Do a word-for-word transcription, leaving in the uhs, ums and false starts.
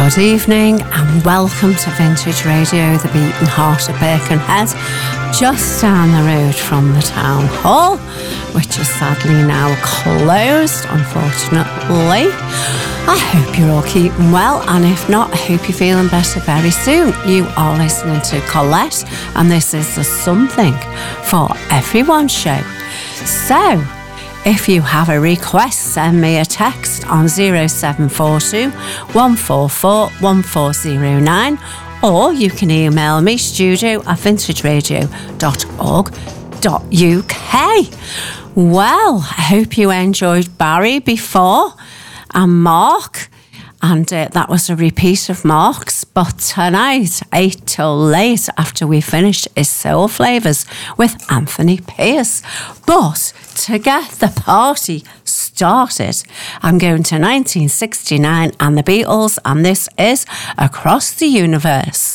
Good evening and welcome to Vintage Radio, the beating heart of Birkenhead, just down the road from the Town Hall, which is sadly now closed, unfortunately. I hope you're all keeping well, and if not, I hope you're feeling better very soon. You are listening to Colette, and this is the Something for Everyone show. So, if you have a request, send me a text on zero seven four two, one four four, one four zero nine, or you can email me studio at vintage radio dot org dot U K. Well, I hope you enjoyed Barry before and Mark, and uh, that was a repeat of Mark's, but tonight, eight till late after we finished, is Soul Flavours with Anthony Pierce. But to get the party started, I'm going to nineteen sixty-nine and the Beatles, and this is Across the Universe.